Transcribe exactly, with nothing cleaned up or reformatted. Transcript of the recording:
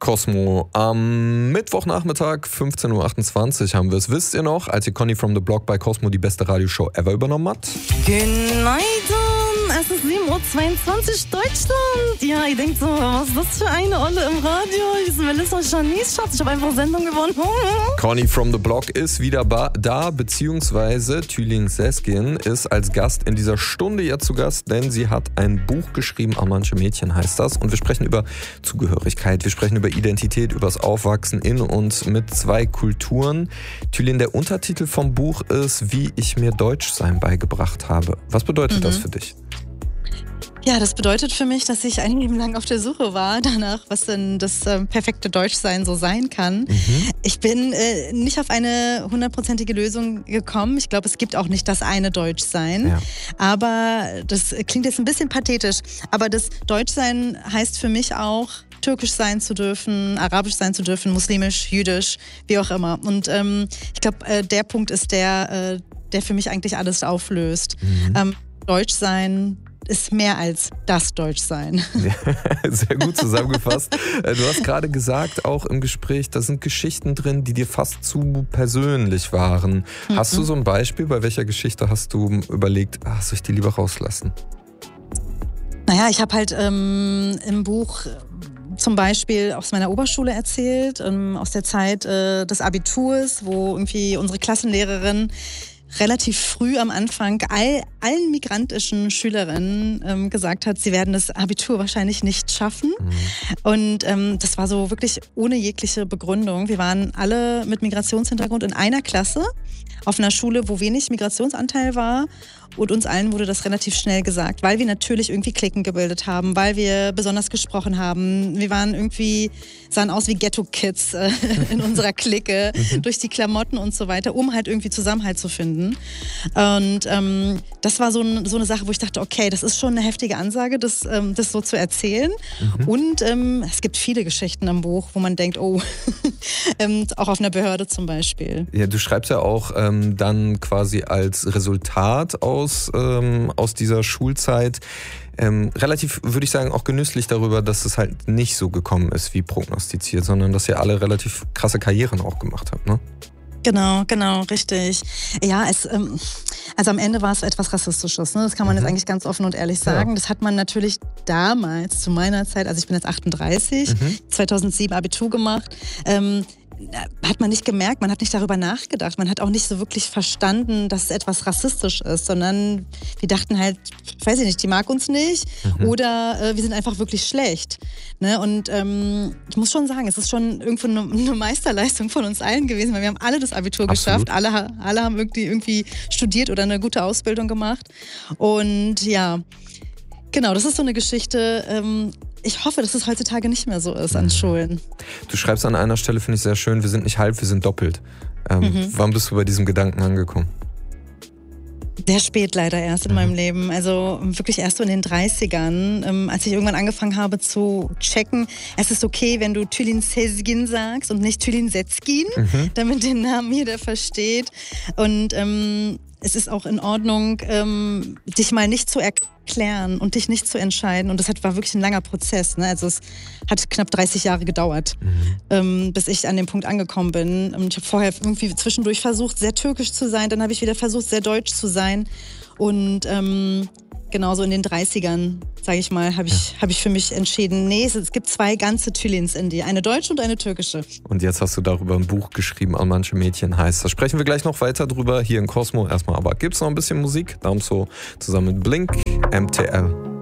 Cosmo. Am Mittwochnachmittag, fünfzehn Uhr achtundzwanzig haben wir es. Wisst ihr noch, als ihr Conny from the Block bei Cosmo die beste Radioshow ever übernommen hat? Genau. Es ist sieben Uhr zweiundzwanzig Deutschland. Ja, ihr denkt so, was ist das für eine Olle im Radio? Diese Melissa Janice, Schatz, ich habe einfach Sendung gewonnen. Conny from the Block ist wieder ba- da, beziehungsweise Tülin Seskin ist als Gast in dieser Stunde jetzt zu Gast, denn sie hat ein Buch geschrieben, Auch manche Mädchen heißt das. Und wir sprechen über Zugehörigkeit, wir sprechen über Identität, über das Aufwachsen in und mit zwei Kulturen. Tülin, der Untertitel vom Buch ist, wie ich mir Deutschsein beigebracht habe. Was bedeutet mhm. das für dich? Ja, das bedeutet für mich, dass ich ein Leben lang auf der Suche war danach, was denn das äh, perfekte Deutschsein so sein kann. Mhm. Ich bin äh, nicht auf eine hundertprozentige Lösung gekommen. Ich glaube, es gibt auch nicht das eine Deutschsein. Ja. Aber das klingt jetzt ein bisschen pathetisch. Aber das Deutschsein heißt für mich auch, türkisch sein zu dürfen, arabisch sein zu dürfen, muslimisch, jüdisch, wie auch immer. Und ähm, ich glaube, äh, der Punkt ist der, äh, der für mich eigentlich alles auflöst. Mhm. Ähm, Deutschsein ist mehr als das Deutschsein. Ja, sehr gut zusammengefasst. Du hast gerade gesagt, auch im Gespräch, da sind Geschichten drin, die dir fast zu persönlich waren. Mhm. Hast du so ein Beispiel? Bei welcher Geschichte hast du überlegt, ach, soll ich die lieber rauslassen? Naja, ich habe halt ähm, im Buch zum Beispiel aus meiner Oberschule erzählt, ähm, aus der Zeit äh, des Abiturs, wo irgendwie unsere Klassenlehrerin relativ früh am Anfang all, allen migrantischen Schülerinnen ähm, gesagt hat, sie werden das Abitur wahrscheinlich nicht schaffen. Mhm. Und ähm, das war so wirklich ohne jegliche Begründung. Wir waren alle mit Migrationshintergrund in einer Klasse auf einer Schule, wo wenig Migrationsanteil war. Und uns allen wurde das relativ schnell gesagt, weil wir natürlich irgendwie Cliquen gebildet haben, weil wir besonders gesprochen haben. Wir waren irgendwie, sahen aus wie Ghetto-Kids äh, in unserer Clique, mhm. durch die Klamotten und so weiter, um halt irgendwie Zusammenhalt zu finden. Und ähm, das war so, ein, so eine Sache, wo ich dachte, okay, das ist schon eine heftige Ansage, das, ähm, das so zu erzählen. Mhm. Und ähm, es gibt viele Geschichten im Buch, wo man denkt, oh, ähm, auch auf einer Behörde zum Beispiel. Ja, du schreibst ja auch ähm, dann quasi als Resultat aus Aus, ähm, aus dieser Schulzeit ähm, relativ, würde ich sagen, auch genüsslich darüber, dass es halt nicht so gekommen ist wie prognostiziert, sondern dass ihr alle relativ krasse Karrieren auch gemacht habt, ne? Genau, genau, richtig. Ja, es, ähm, also am Ende war es etwas Rassistisches, ne? Das kann man mhm. jetzt eigentlich ganz offen und ehrlich sagen. Ja. Das hat man natürlich damals, zu meiner Zeit, also ich bin jetzt achtunddreißig, mhm. zweitausendsieben Abitur gemacht, ähm, hat man nicht gemerkt, man hat nicht darüber nachgedacht, man hat auch nicht so wirklich verstanden, dass es etwas rassistisch ist, sondern wir dachten halt, weiß ich nicht, die mag uns nicht mhm. oder äh, wir sind einfach wirklich schlecht. Ne? Und ähm, ich muss schon sagen, es ist schon irgendwo eine, eine Meisterleistung von uns allen gewesen, weil wir haben alle das Abitur Absolut. geschafft, alle, alle haben irgendwie, irgendwie studiert oder eine gute Ausbildung gemacht. Und ja, genau, das ist so eine Geschichte. Ähm, Ich hoffe, dass es heutzutage nicht mehr so ist an Schulen. Du schreibst an einer Stelle, finde ich sehr schön, wir sind nicht halb, wir sind doppelt. Ähm, mhm. Wann bist du bei diesem Gedanken angekommen? Sehr spät leider erst in mhm. meinem Leben. Also wirklich erst so in den dreißigern, ähm, als ich irgendwann angefangen habe zu checken, es ist okay, wenn du Tülin Seskin sagst und nicht Tülin Seskin, mhm. damit den Namen jeder versteht. Und ähm, es ist auch in Ordnung, ähm, dich mal nicht zu erklären und dich nicht zu entscheiden. Und das hat, war wirklich ein langer Prozess. Ne? Also es hat knapp dreißig Jahre gedauert, mhm. ähm, bis ich an dem Punkt angekommen bin. Und ich habe vorher irgendwie zwischendurch versucht, sehr türkisch zu sein. Dann habe ich wieder versucht, sehr deutsch zu sein. Und ähm, genauso in den dreißigern, sage ich mal, habe ich, ja. hab ich für mich entschieden, nee, es, es gibt zwei ganze Tülins in dir, eine deutsche und eine türkische. Und jetzt hast du darüber ein Buch geschrieben, Auch manche Mädchen heißt. Da sprechen wir gleich noch weiter drüber hier in Cosmo. Erstmal aber gibt's noch ein bisschen Musik. Darum so zusammen mit Blink, M T L.